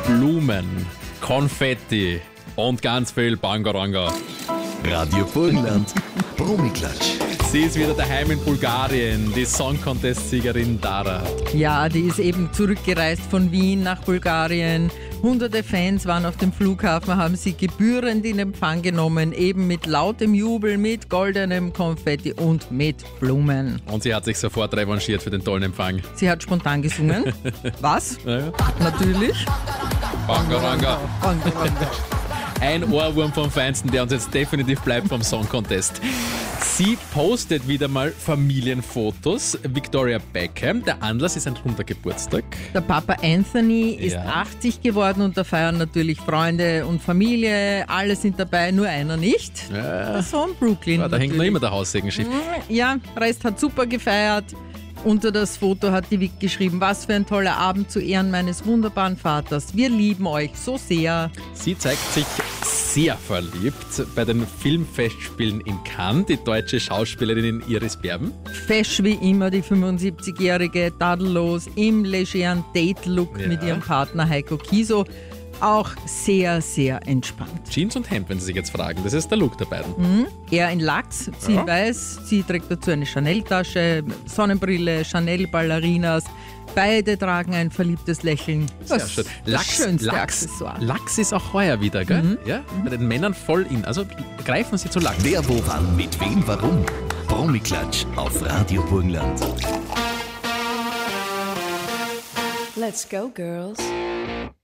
Blumen, Konfetti und ganz viel Bangaranga. Radio Burgenland, Promiklatsch. Sie ist wieder daheim in Bulgarien, die Song Contest-Siegerin Dara. Ja, die ist eben zurückgereist von Wien nach Bulgarien. Hunderte Fans waren auf dem Flughafen, haben sie gebührend in Empfang genommen, eben mit lautem Jubel, mit goldenem Konfetti und mit Blumen. Und sie hat sich sofort revanchiert für den tollen Empfang. Sie hat spontan gesungen. Was? Ja. Natürlich. Bangaranga. Bangaranga. Ein Ohrwurm vom Feinsten, der uns jetzt definitiv bleibt vom Song Contest. Sie postet wieder mal Familienfotos. Victoria Beckham. Der Anlass ist ein runder Geburtstag. Der Papa Anthony ist Ja. 80 geworden und da feiern natürlich Freunde und Familie. Alle sind dabei, nur einer nicht. Ja. Der Sohn Brooklyn. Da hängt noch natürlich. immer der Haussegen schief. Ja, Rest hat super gefeiert. Unter das Foto hat die Vic geschrieben, was für ein toller Abend zu Ehren meines wunderbaren Vaters. Wir lieben euch so sehr. Sie zeigt sich sehr verliebt bei den Filmfestspielen in Cannes, die deutsche Schauspielerin Iris Berben. Fesch wie immer die 75-jährige, tadellos im legeren Date-Look Ja. mit ihrem Partner Heiko Kieso. Auch sehr, sehr entspannt. Jeans und Hemd, wenn Sie sich jetzt fragen. Das ist der Look der beiden. Er in Lachs, sie in Weiß, sie trägt dazu eine Chanel-Tasche, Sonnenbrille, Chanel-Ballerinas. Beide tragen ein verliebtes Lächeln. Sehr schön. Das schönste Accessoire. Lachs ist auch heuer wieder, gell? Ja? Bei den Männern voll in. Also greifen Sie zu Lachs. Wer, wo, wann, mit wem, warum? Promiklatsch auf Radio Burgenland. Let's go, girls.